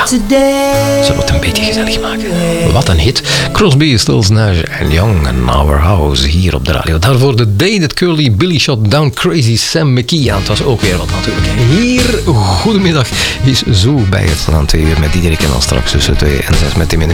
Ja, zullen we het een beetje gezellig maken? Wat een hit. Crosby, Stills, Nash en Young en Our House hier op de radio. Daarvoor de Day That Curly Billy Shot Down Crazy Sam McKee. Ja, het was ook weer wat natuurlijk. Hier, goedemiddag, is zo bij het aan 2 uur met Diederik en dan straks tussen 2 en 6 met Tim in de